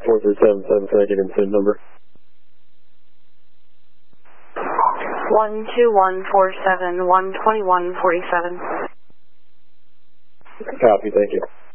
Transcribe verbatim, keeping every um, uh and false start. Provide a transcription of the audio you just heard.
four three seven seven, can I get in SIM number? one two one four seven one two one four seven. Copy, thank you.